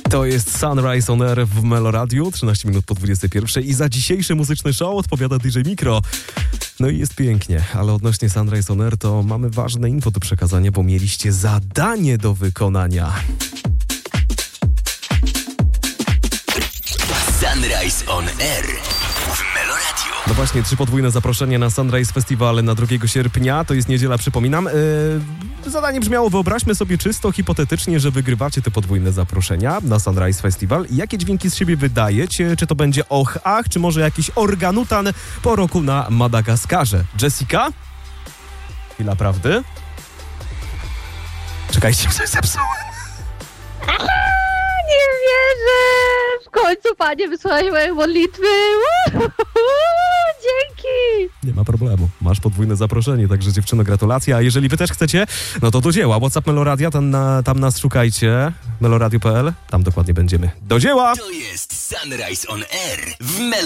To jest Sunrise on Air w Meloradiu, 13 minut po 21 i za dzisiejszy muzyczny show odpowiada DJ Mikro. No i jest pięknie, ale odnośnie Sunrise on Air to mamy ważne info do przekazania, bo mieliście zadanie do wykonania. Sunrise on Air w Meloradiu. No właśnie, 3 podwójne zaproszenie na Sunrise Festival na 2 sierpnia, to jest niedziela, przypominam. Zadanie brzmiało, wyobraźmy sobie czysto hipotetycznie, że wygrywacie te podwójne zaproszenia na Sunrise Festival. Jakie dźwięki z siebie wydajecie? Czy to będzie och, ach, czy może jakiś organutan po roku na Madagaskarze? Jessica? Chwila prawdy? Czekajcie, coś zepsułem. Nie wierzę! W końcu, Panie, wysłałeś moje modlitwy. Dzięki! Nie ma problemu. Masz podwójne zaproszenie, także dziewczyno, gratulacje. A jeżeli wy też chcecie, no to do dzieła. WhatsApp Meloradia, tam nas szukajcie. Meloradio.pl, tam dokładnie będziemy. Do dzieła! To jest Sunrise on Air w Meloradiu.